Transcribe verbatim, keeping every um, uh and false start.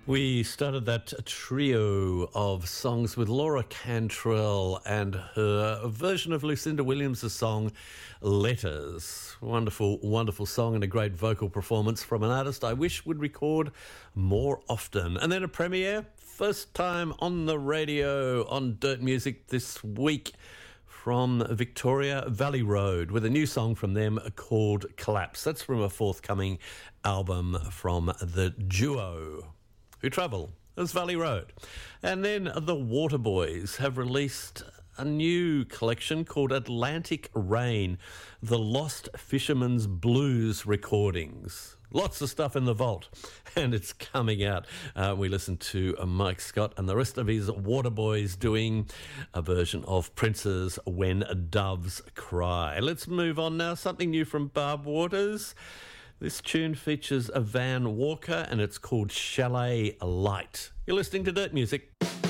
We started that trio of songs with Laura Cantrell and her version of Lucinda Williams' song Letters. Wonderful, wonderful song and a great vocal performance from an artist I wish would record more often. And then a premiere, first time on the radio on Dirt Music this week, from Victoria, Valley Road, with a new song from them called Collapse. That's from a forthcoming album from the duo who travel as Valley Road. And then the Waterboys have released a new collection called Atlantic Rain, the Lost Fisherman's Blues recordings. Lots of stuff in the vault, and it's coming out. Uh, we listened to uh, Mike Scott and the rest of his Waterboys doing a version of Prince's When Doves Cry. Let's move on now. Something new from Barb Waters. This tune features a Van Walker, and it's called Chalet Light. You're listening to Dirt Music.